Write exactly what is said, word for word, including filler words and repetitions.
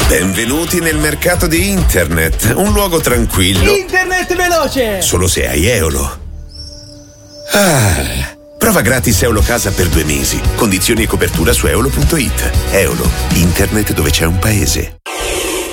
Benvenuti nel mercato di internet, un luogo tranquillo. Internet veloce! Solo se hai Eolo. Ah, prova gratis Eolo Casa per due mesi. Condizioni e copertura su eolo punto it. Eolo, internet dove c'è un paese.